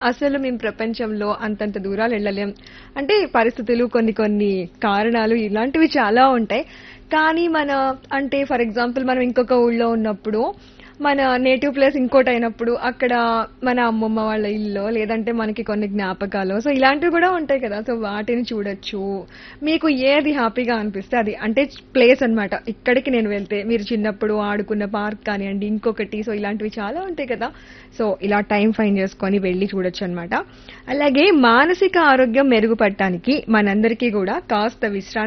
అసలు మేము ప్రపంచంలో అంతంత దూరాలు ఎళ్ళలేం. అంటే పరిస్థితులు కొన్ని కొన్ని కారణాలు ఇలాంటివి చాలా ఉంటాయి. కానీ అంటే ఫర్ ఎగ్జాంపుల్ మనం ఇంకొక ఊళ్ళో ఉన్నప్పుడు, మన నేటివ్ ప్లేస్ ఇంకోటయినప్పుడు అక్కడ మన అమ్మమ్మ వాళ్ళ ఇల్లో, లేదంటే మనకి కొన్ని జ్ఞాపకాలో సో ఇలాంటివి గూడా ఉంటాయి కదా! సో వాటిని చూడొచ్చు. మీకు ఏది హ్యాపీగా అనిపిస్తే అది. అంటే ప్లేస్ అన్నమాట. ఇక్కడికి నేను వెళ్తే మీరు చిన్నప్పుడు ఆడుకున్న పార్క్ కానియండి, ఇంకొకటి సో ఇలాంటివి చాలా ఉంటాయి కదా! సో ఇలా టైమ్ ఫైండ్ చేసుకొని వెళ్లి చూడొచ్చనమాట. అలాగే మానసిక ఆరోగ్యం మెరుగుపడటానికి మనందరికీ గూడా కాస్త విశ్రాంతి